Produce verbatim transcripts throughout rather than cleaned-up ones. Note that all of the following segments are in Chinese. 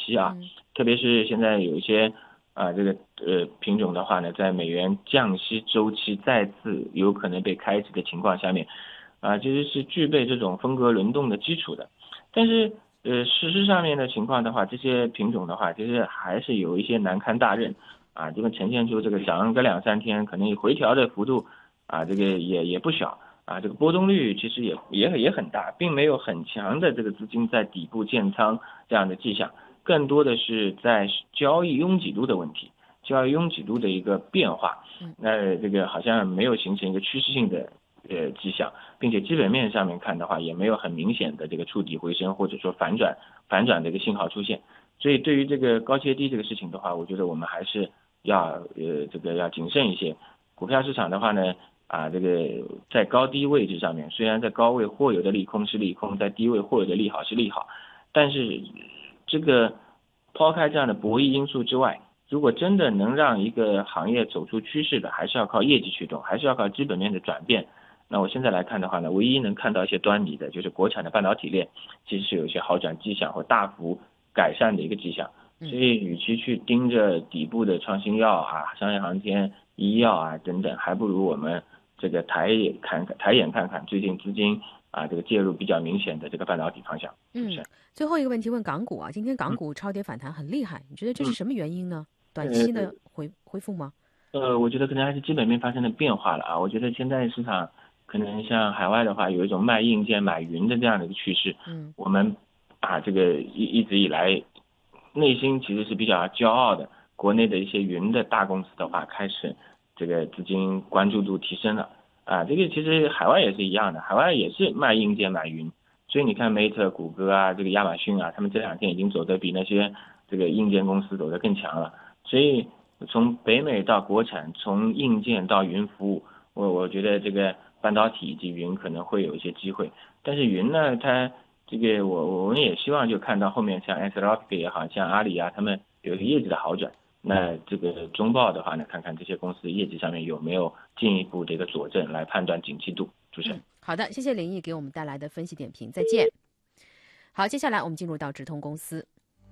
期啊，嗯、特别是现在有一些啊、呃、这个呃品种的话呢，在美元降息周期再次有可能被开启的情况下面，啊、呃，其实是具备这种风格轮动的基础的。但是呃事实上面的情况的话，这些品种的话，其实还是有一些难堪大任啊，这个呈现出这个涨个两三天，可能回调的幅度啊，这个也也不小。啊，这个波动率其实也也也很大，并没有很强的这个资金在底部建仓这样的迹象，更多的是在交易拥挤度的问题，交易拥挤度的一个变化。那这个好像没有形成一个趋势性的呃迹象，并且基本面上面看的话，也没有很明显的这个触底回升或者说反转反转的一个信号出现。所以对于这个高切低这个事情的话，我觉得我们还是要呃这个要谨慎一些。股票市场的话呢。啊，这个在高低位置上面，虽然在高位或有的利空是利空，在低位或有的利好是利好，但是这个抛开这样的博弈因素之外，如果真的能让一个行业走出趋势的，还是要靠业绩驱动，还是要靠基本面的转变。那我现在来看的话呢，唯一能看到一些端倪的，就是国产的半导体链其实是有一些好转迹象或大幅改善的一个迹象。所以，与其去盯着底部的创新药啊、商业航天、医药啊等等，还不如我们这个抬眼看看，抬眼看看最近资金啊这个介入比较明显的这个半导体方向。 嗯，最后一个问题问港股啊，今天港股超跌反弹很厉害，你觉得这是什么原因呢？短期的回恢复吗？ 呃，我觉得可能还是基本面发生了变化了啊。我觉得现在市场可能像海外的话，有一种卖硬件买云的这样的一个趋势。嗯，我们啊这个一一直以来内心其实是比较骄傲的，国内的一些云的大公司的话，开始这个资金关注度提升了啊。这个其实海外也是一样的，海外也是卖硬件买云，所以你看 Meta、谷歌啊，这个亚马逊啊，他们这两天已经走得比那些这个硬件公司走得更强了。所以从北美到国产，从硬件到云服务，我我觉得这个半导体以及云可能会有一些机会，但是云呢，它这个我我们也希望就看到后面像 Anthropic 也好像阿里啊，他们有一个业绩的好转。那这个中报的话呢，看看这些公司业绩上面有没有进一步的一个佐证来判断景气度。主持人、嗯， 好的，谢谢林毅给我们带来的分析点评，再见。好，接下来我们进入到直通公司，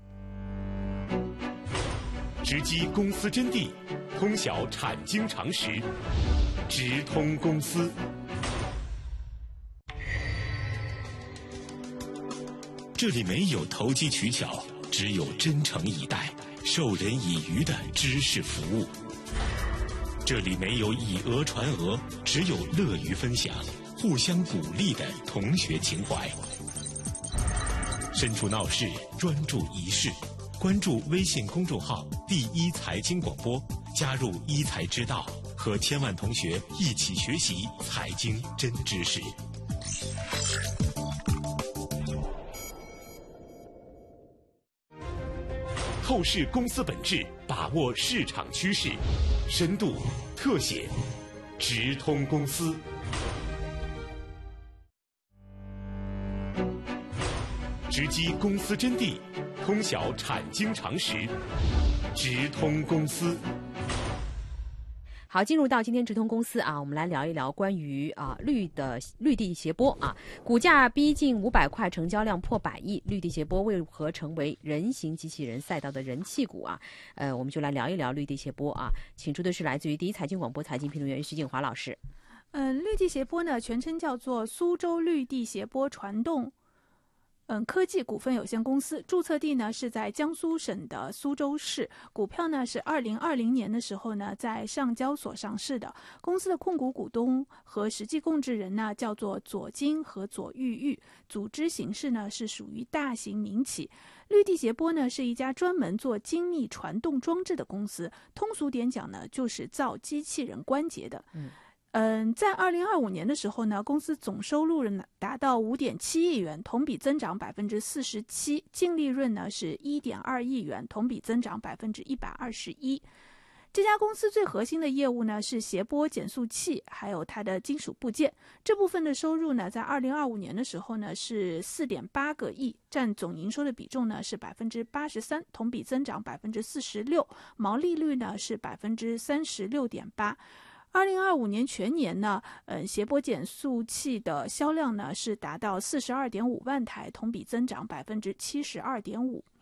直击公司真谛，通晓产经常识，直通公司。这里没有投机取巧，只有真诚以待、授人以渔的知识服务。这里没有以讹传讹，只有乐于分享、互相鼓励的同学情怀。身处闹市，专注一事，关注微信公众号第一财经广播，加入一财之道，和千万同学一起学习财经真知识。透视公司本质，把握市场趋势，深度特写，直通公司。直击公司真谛，通晓产经常识，直通公司。 好，进入到今天直通公司啊，我们来聊一聊关于啊绿的绿地斜波啊，股价逼近五百块，成交量破百亿，绿地斜波为何成为人形机器人赛道的人气股啊？呃，我们就来聊一聊绿地斜波啊，请出的是来自于第一财经广播财经评论员徐景华老师。 嗯、呃，绿地斜波呢，全称叫做苏州绿地斜波传动。嗯，科技股份有限公司注册地呢是在江苏省的苏州市，股票呢是二零二零年的时候呢在上交所上市的。公司的控股股东和实际控制人呢叫做左金和左玉玉，组织形式呢是属于大型民企。绿地斜波呢是一家专门做精密传动装置的公司，通俗点讲呢就是造机器人关节的。嗯。嗯，在二零二五年的时候呢，公司总收入呢达到五点七亿元，同比增长百分之四十七，净利润呢是一点二亿元，同比增长百分之一百二十一。这家公司最核心的业务呢是斜波减速器，还有它的金属部件。这部分的收入呢，在二零二五年的时候呢是四点八个亿，占总营收的比重呢是百分之八十三，同比增长百分之四十六，毛利率呢是百分之三十六点八。二零二五年全年呢，呃，斜波减速器的销量呢是达到四十二点五万台，同比增长百分之七十二点五。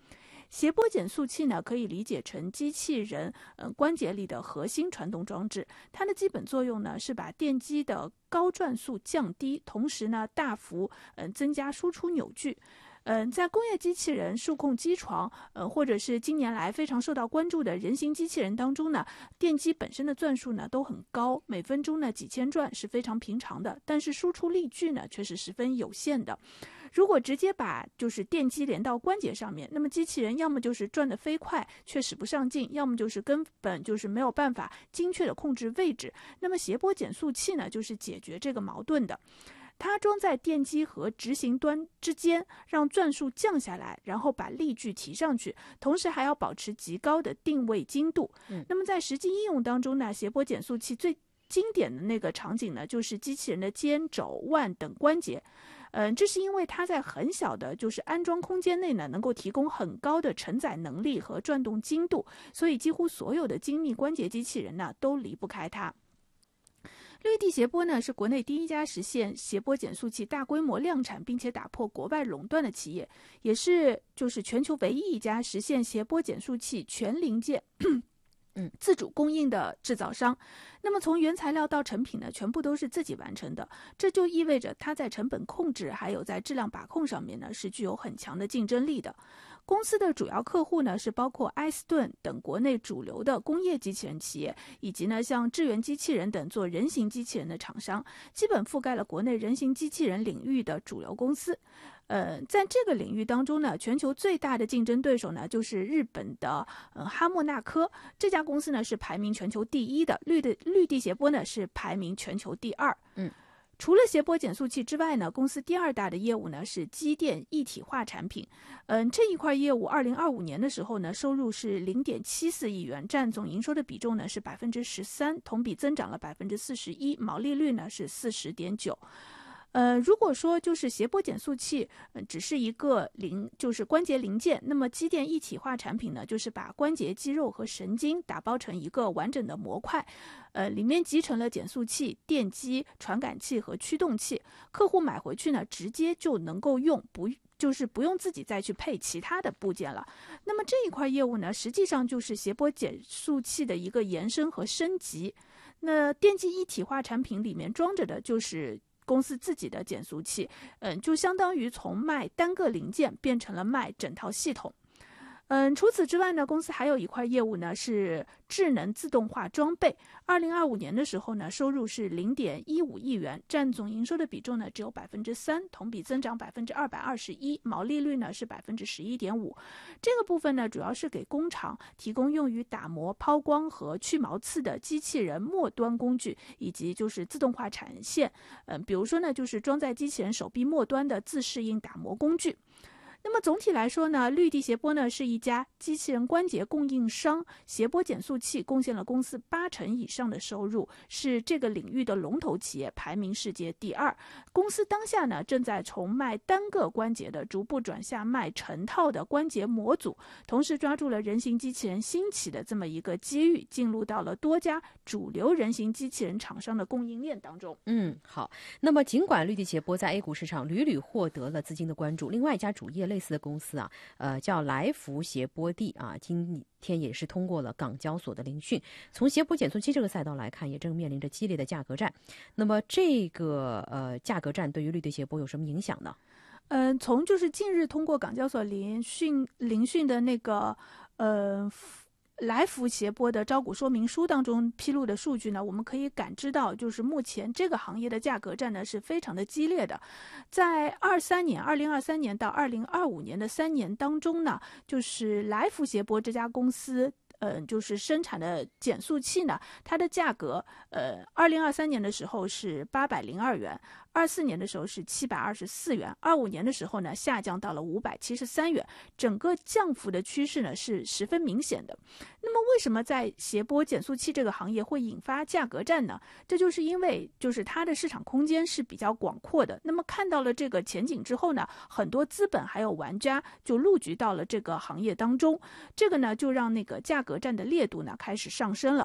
谐波减速器呢，可以理解成机器人呃关节里的核心传动装置，它的基本作用呢是把电机的高转速降低，同时呢大幅嗯、呃、增加输出扭矩。嗯，在工业机器人、数控机床，呃，或者是近年来非常受到关注的人形机器人当中呢，电机本身的转速呢都很高，每分钟呢几千转是非常平常的，但是输出力矩呢却是十分有限的。如果直接把就是电机连到关节上面，那么机器人要么就是转得飞快却使不上劲，要么就是根本就是没有办法精确的控制位置。那么谐波减速器呢，就是解决这个矛盾的。它装在电机和执行端之间，让转速降下来，然后把力矩提上去，同时还要保持极高的定位精度。嗯、那么在实际应用当中呢，谐波减速器最经典的那个场景呢，就是机器人的肩、肘、腕等关节。嗯，这是因为它在很小的就是安装空间内呢，能够提供很高的承载能力和转动精度，所以几乎所有的精密关节机器人呢都离不开它。绿地谐波呢是国内第一家实现谐波减速器大规模量产并且打破国外垄断的企业，也是就是全球唯一一家实现谐波减速器全零件嗯，自主供应的制造商。那么从原材料到成品呢，全部都是自己完成的，这就意味着它在成本控制还有在质量把控上面呢是具有很强的竞争力的。公司的主要客户呢是包括埃斯顿等国内主流的工业机器人企业，以及呢像智源机器人等做人形机器人的厂商，基本覆盖了国内人形机器人领域的主流公司。呃，在这个领域当中呢，全球最大的竞争对手呢就是日本的呃哈莫纳科，这家公司呢是排名全球第一的，绿的绿地谐波呢是排名全球第二。嗯。除了谐波减速器之外呢，公司第二大的业务呢是机电一体化产品。嗯，这一块业务二零二五年的时候呢，收入是零点七四亿元，占总营收的比重呢是百分之十三，同比增长了百分之四十一，毛利率呢是四十点九。呃，如果说就是谐波减速器，呃，只是一个零，就是关节零件，那么机电一体化产品呢，就是把关节、肌肉和神经打包成一个完整的模块，呃，里面集成了减速器、电机、传感器和驱动器。客户买回去呢，直接就能够用，不就是不用自己再去配其他的部件了。那么这一块业务呢，实际上就是谐波减速器的一个延伸和升级。那电机一体化产品里面装着的就是公司自己的减速器，嗯，就相当于从卖单个零件变成了卖整套系统。嗯，除此之外呢，公司还有一块业务呢是智能自动化装备。二零二五年的时候呢，收入是零点一五亿元，占总营收的比重呢只有百分之三，同比增长百分之二百二十一，毛利率呢是百分之十一点五。这个部分呢，主要是给工厂提供用于打磨、抛光和去毛刺的机器人末端工具，以及就是自动化产线。嗯，比如说呢，就是装在机器人手臂末端的自适应打磨工具。那么总体来说呢，绿地谐波呢是一家机器人关节供应商，谐波减速器贡献了公司八成以上的收入，是这个领域的龙头企业，排名世界第二。公司当下呢正在从卖单个关节的逐步转向卖成套的关节模组，同时抓住了人形机器人兴起的这么一个机遇，进入到了多家主流人形机器人厂商的供应链当中。 嗯，好。那么尽管绿地谐波在 A 股市场屡屡获得了资金的关注，另外一家主业类似的公司啊，呃，叫来福谐波地啊，今天也是通过了港交所的聆讯。从谐波减速器这个赛道来看，也正面临着激烈的价格战。那么这个呃价格战对于绿地谐波有什么影响呢？ 嗯、呃，从就是近日通过港交所聆讯聆讯的那个呃。来福谐波的招股说明书当中披露的数据呢，我们可以感知到，就是目前这个行业的价格战呢是非常的激烈的。在二三年、二零二三年到二零二五年的三年当中呢，就是来福谐波这家公司。嗯、呃，就是生产的减速器呢，它的价格，呃，二零二三年的时候是八百零二元，二四年的时候是七百二十四元，二五年的时候呢下降到了五百七十三元，整个降幅的趋势呢是十分明显的。那么为什么在谐波减速器这个行业会引发价格战呢？这就是因为就是它的市场空间是比较广阔的。那么看到了这个前景之后呢，很多资本还有玩家就入局到了这个行业当中，这个呢就让那个价格。格战的烈度呢开始上升了。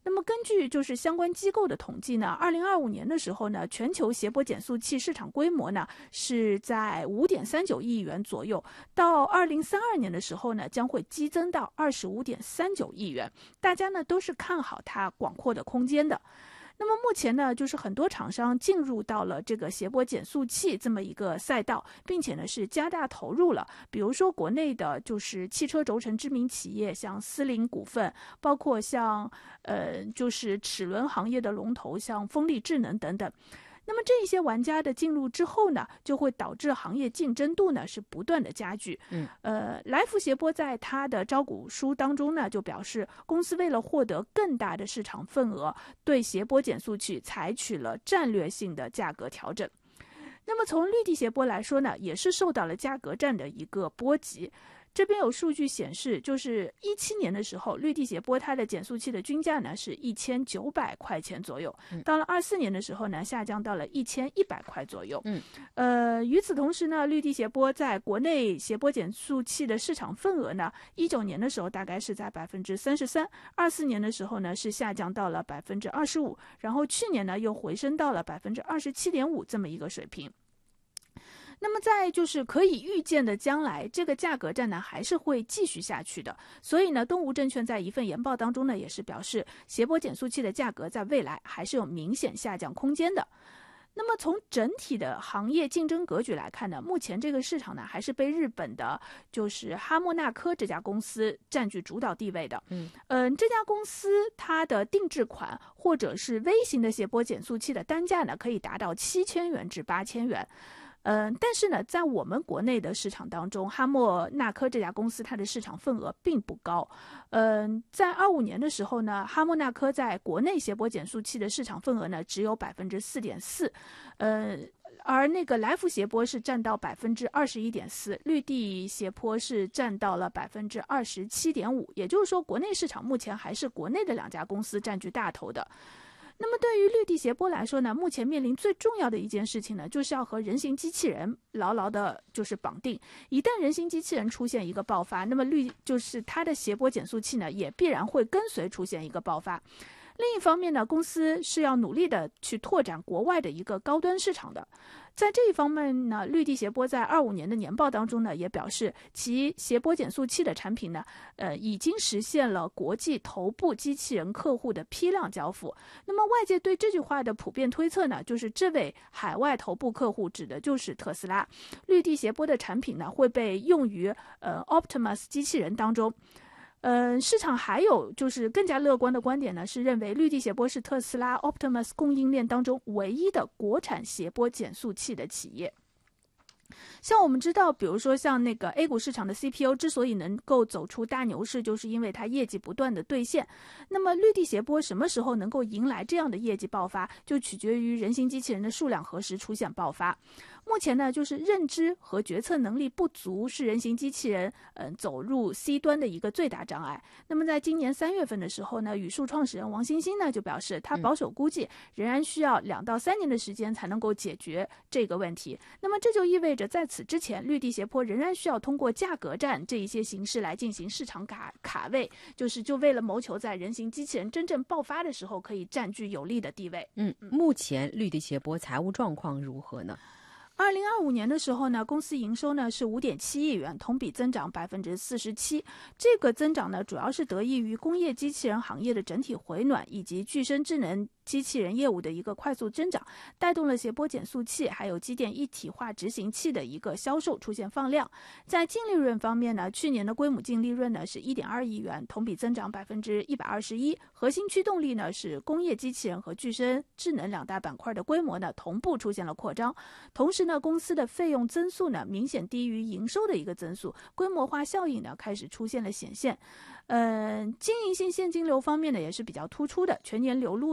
那么根据就是相关机构的统计呢，二零二五年的时候呢，全球谐波减速器市场规模呢是在五点三九亿元左右，到二零三二年的时候呢，将会激增到二十五点三九亿元。大家呢都是看好它广阔的空间的。那么目前呢，就是很多厂商进入到了这个谐波减速器这么一个赛道，并且呢是加大投入了。比如说国内的就是汽车轴承知名企业，像思凌股份，包括像呃就是齿轮行业的龙头，像风力智能等等。那么这些玩家的进入之后呢，就会导致行业竞争度呢是不断的加剧。 嗯， 呃，来福谐波在他的招股书当中呢，就表示公司为了获得更大的市场份额，对谐波减速器采取了战略性的价格调整。那么从绿地谐波来说呢，也是受到了价格战的一个波及。这边有数据显示，就是一七年的时候，绿地谐波它的减速器的均价呢是一千九百块钱左右，到了二四年的时候呢，下降到了一千一百块左右。 嗯， 呃，与此同时呢，绿地谐波在国内谐波减速器的市场份额呢，一九年的时候大概是在百分之三十三，二四年的时候呢是下降到了百分之二十五，然后去年呢又回升到了百分之二十七点五这么一个水平。那么在就是可以预见的将来，这个价格战呢还是会继续下去的。所以呢，东吴证券在一份研报当中呢，也是表示谐波减速器的价格在未来还是有明显下降空间的。那么从整体的行业竞争格局来看呢，目前这个市场呢还是被日本的就是哈莫纳科这家公司占据主导地位的。 嗯， 呃，这家公司它的定制款或者是微型的谐波减速器的单价呢，可以达到七千元至八千元。嗯、呃，但是呢，在我们国内的市场当中，哈莫纳科这家公司它的市场份额并不高。嗯、呃，在二五年的时候呢，哈莫纳科在国内谐波减速器的市场份额呢只有百分之四点四，呃，而那个来福谐波是占到百分之二十一点四，绿地谐波是占到了百分之二十七点五。也就是说，国内市场目前还是国内的两家公司占据大头的。那么对于绿地谐波来说呢，目前面临最重要的一件事情呢，就是要和人形机器人牢牢的就是绑定。一旦人形机器人出现一个爆发，那么绿就是它的谐波减速器呢，也必然会跟随出现一个爆发。另一方面呢，公司是要努力的去拓展国外的一个高端市场的。在这一方面呢，绿地谐波在二五年的年报当中呢，也表示其谐波减速器的产品呢，呃，已经实现了国际头部机器人客户的批量交付。那么外界对这句话的普遍推测呢，就是这位海外头部客户指的就是特斯拉。绿地谐波的产品呢，会被用于呃 Optimus 机器人当中。呃，市场还有就是更加乐观的观点呢，是认为绿地谐波是特斯拉 Optimus 供应链当中唯一的国产谐波减速器的企业。像我们知道，比如说像那个 A 股市场的 C P U 之所以能够走出大牛市，就是因为它业绩不断的兑现。那么绿地谐波什么时候能够迎来这样的业绩爆发，就取决于人形机器人的数量何时出现爆发。目前呢，就是认知和决策能力不足是人形机器人嗯、呃、走入 C 端的一个最大障碍。那么在今年三月份的时候呢，宇树创始人王兴兴呢就表示，他保守估计仍然需要两到三年的时间才能够解决这个问题。那么这就意味着在此之前，绿地谐波仍然需要通过价格战这一些形式来进行市场卡卡位，就是就为了谋求在人形机器人真正爆发的时候可以占据有利的地位。 嗯，目前绿地谐波财务状况如何呢？ 二零二五年的时候呢，公司营收呢是五点七亿元，同比增长百分之四十七。这个增长呢，主要是得益于工业机器人行业的整体回暖，以及具身智能机器人业务的一个快速增长，带动了谐波减速器还有机电一体化执行器的一个销售出现放量。在净利润方面呢，去年的归母净利润呢是一点二亿元，同比增长百分之一百二十一。核心驱动力呢是工业机器人和具身智能两大板块的规模呢同步出现了扩张，同时呢，公司的费用增速呢明显低于营收的一个增速，规模化效应呢开始出现了显现。嗯、呃，经营性现金流方面呢也是比较突出的，全年流入呢是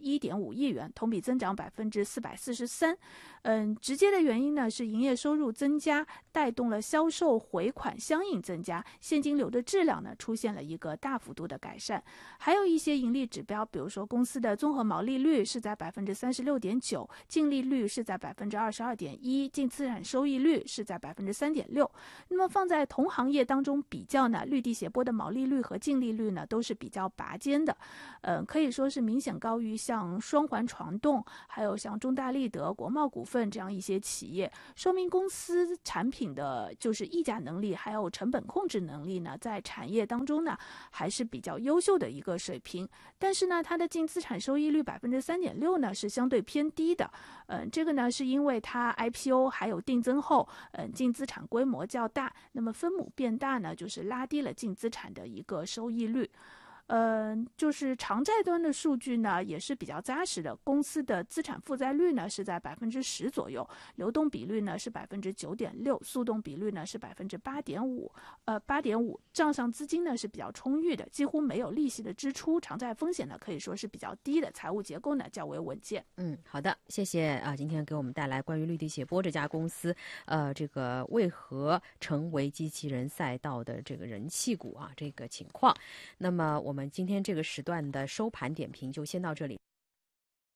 一点五亿元，同比增长百分之四百四十三。嗯，直接的原因呢是营业收入增加，带动了销售回款相应增加，现金流的质量呢出现了一个大幅度的改善。还有一些盈利指标，比如说公司的综合毛利率是在百分之三十六点九，净利率是在百分之二十二点一，净资产收益率是在百分之三点六。那么放在同行业当中比较呢，绿地协波的毛利率和净利率呢都是比较拔尖的，呃，可以说是明显高于像双环传动，还有像中大立德、国贸股份这样一些企业，说明公司产品的就是议价能力还有成本控制能力呢，在产业当中呢还是比较优秀的一个水平。但是呢，它的净资产收益率百分之三点六呢是相对偏低的，嗯、呃，这个呢是因为它 I P O 还有定增后，嗯、呃，净资产规模较大，那么分母变大呢，就是拉低了净资产的一个收益率。呃，就是偿债端的数据呢也是比较扎实的，公司的资产负债率呢是在百分之十左右，流动比率呢是百分之九点六，速动比率呢是百分之八点五，呃八点五，账上资金呢是比较充裕的，几乎没有利息的支出，偿债风险呢可以说是比较低的，财务结构呢较为稳健。 嗯，好的，谢谢啊，今天给我们带来关于绿地协波这家公司，呃，这个为何成为机器人赛道的这个人气股啊，这个情况。那么我们今天这个时段的收盘点评就先到这里。